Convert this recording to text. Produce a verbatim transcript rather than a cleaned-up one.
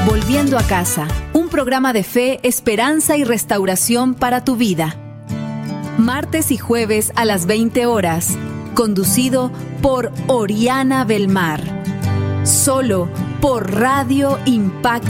Volviendo a casa, un programa de fe, esperanza y restauración para tu vida. Martes y jueves a las veinte horas, conducido por Oriana Belmar. Solo por Radio Impacto.